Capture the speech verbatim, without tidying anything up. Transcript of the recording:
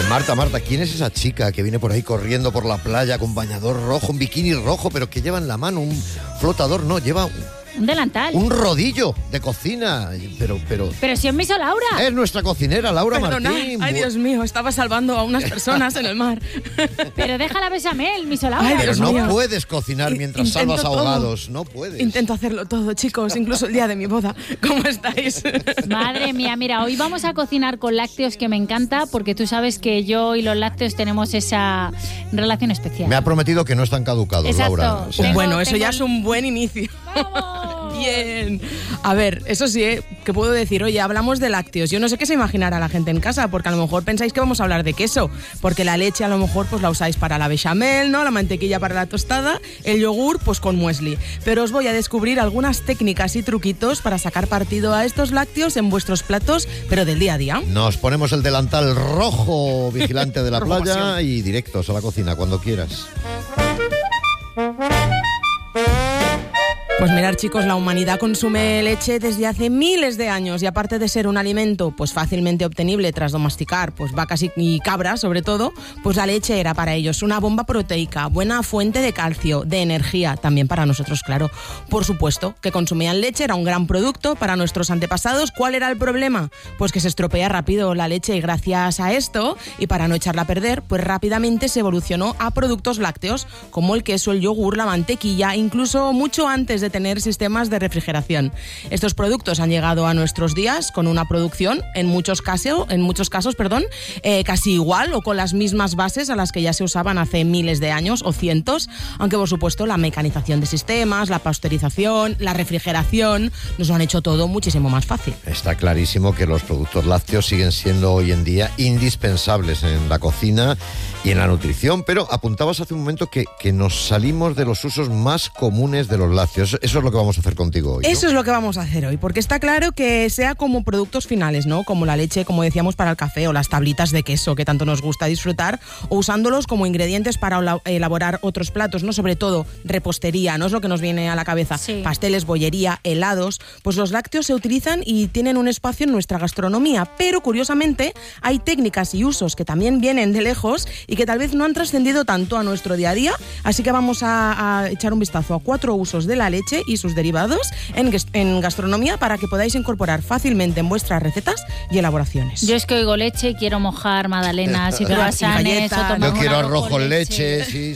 Marta, Marta, ¿quién es esa chica que viene por ahí corriendo por la playa con bañador rojo, un bikini rojo, pero que lleva en la mano un flotador? No, lleva un, un delantal. Un rodillo de cocina. Pero, pero... Pero si es Miss Laura. Es nuestra cocinera, Laura Perdona. Martín. Ay, Dios mío, estaba salvando a unas personas en el mar. Pero déjala a Bechamel, Miss Laura. Ay, Pero Dios no mío. puedes cocinar mientras Intento salvas todo. ahogados. No puedes. Intento hacerlo todo, chicos, incluso el día de mi boda. ¿Cómo estáis? Madre mía, mira, hoy vamos a cocinar con lácteos, que me encanta, porque tú sabes que yo y los lácteos tenemos esa relación especial. Me ha prometido que no están caducados, Exacto. Laura. O sea, Tengo- bueno, eso tengo- ya es un buen inicio. ¡Vamos! Bien. A ver, eso sí, ¿eh? Que puedo decir, oye, hablamos de lácteos. Yo no sé qué se imaginará la gente en casa, porque a lo mejor pensáis que vamos a hablar de queso, porque la leche a lo mejor pues la usáis para la bechamel, ¿no? La mantequilla para la tostada, el yogur pues con muesli. Pero os voy a descubrir algunas técnicas y truquitos para sacar partido a estos lácteos en vuestros platos, pero del día a día. nos ponemos el delantal rojo vigilante de la Rojo playa pasión. y directos a la cocina cuando quieras. Pues mirar, chicos, la humanidad consume leche desde hace miles de años y aparte de ser un alimento pues fácilmente obtenible tras domesticar pues vacas y, y cabras sobre todo, pues la leche era para ellos una bomba proteica, buena fuente de calcio, de energía, también para nosotros, claro. Por supuesto, que consumían leche, era un gran producto para nuestros antepasados. ¿Cuál era el problema? Pues que se estropea rápido la leche y gracias a esto, y para no echarla a perder, pues rápidamente se evolucionó a productos lácteos como el queso, el yogur, la mantequilla, incluso mucho antes de tener sistemas de refrigeración. Estos productos han llegado a nuestros días con una producción, en muchos casos, en muchos casos, perdón, eh, casi igual o con las mismas bases a las que ya se usaban hace miles de años o cientos, aunque por supuesto la mecanización de sistemas, la pasteurización, la refrigeración nos lo han hecho todo muchísimo más fácil. Está clarísimo que los productos lácteos siguen siendo hoy en día indispensables en la cocina y en la nutrición, pero apuntabas hace un momento que, que nos salimos de los usos más comunes de los lácteos. Eso es lo que vamos a hacer contigo hoy, ¿no? Eso es lo que vamos a hacer hoy, porque está claro que sea como productos finales, ¿no? Como la leche, como decíamos, para el café, o las tablitas de queso que tanto nos gusta disfrutar, o usándolos como ingredientes para ola- elaborar otros platos, ¿no? Sobre todo repostería, ¿no? Es lo que nos viene a la cabeza. Sí. Pasteles, bollería, helados. Pues los lácteos se utilizan y tienen un espacio en nuestra gastronomía, pero curiosamente hay técnicas y usos que también vienen de lejos y que tal vez no han trascendido tanto a nuestro día a día, así que vamos a, a echar un vistazo a cuatro usos de la leche y sus derivados en, gas- en gastronomía para que podáis incorporar fácilmente en vuestras recetas y elaboraciones. Yo es que oigo leche y quiero mojar magdalenas y croissants galletas. o tomarme Yo un quiero arroz arroz con con leche, sí,